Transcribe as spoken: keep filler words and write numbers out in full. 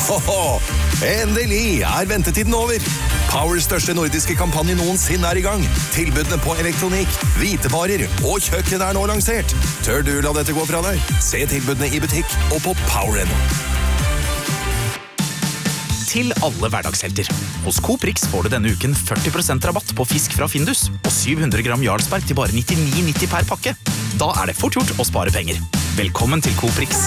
Hoho! Endelig er ventetiden over. Powers største nordiske kampanje noensinne er i gang. Tilbudene på elektronikk, hvitevarer og kjøkken er nå lansert. Tør du la dette gå fra deg? Se tilbudene i butikk og på Power punktum no. Til alle hverdagshelter. Hos Coop Rix får du denne uken førti prosent rabatt på fisk fra Findus og syv hundre gram Jarlsberg til bare nittini nitti per pakke. Da er det fort gjort å spare penger. Velkommen til Coop Rix.